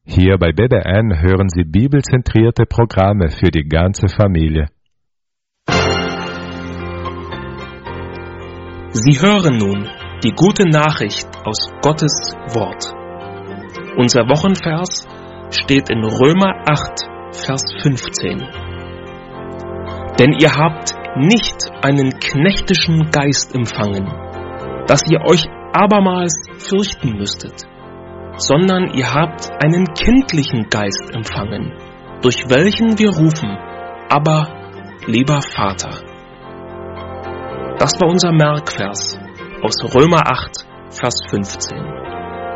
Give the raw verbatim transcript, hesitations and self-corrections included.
Hier bei B B N hören Sie bibelzentrierte Programme für die ganze Familie. Sie hören nun die gute Nachricht aus Gottes Wort. Unser Wochenvers steht in Römer acht, Vers fünfzehn. Denn ihr habt nicht einen knechtischen Geist empfangen, dass ihr euch abermals fürchten müsstet, sondern ihr habt einen kindlichen Geist empfangen, durch welchen wir rufen, aber lieber Vater. Das war unser Merkvers aus Römer acht, Vers fünfzehn.